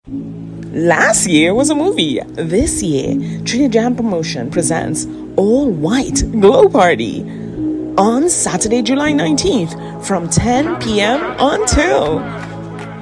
Last year was a movie. This year, Trinidad Jam Promotion presents All White Glow Party on Saturday, July 19th from 10 p.m. until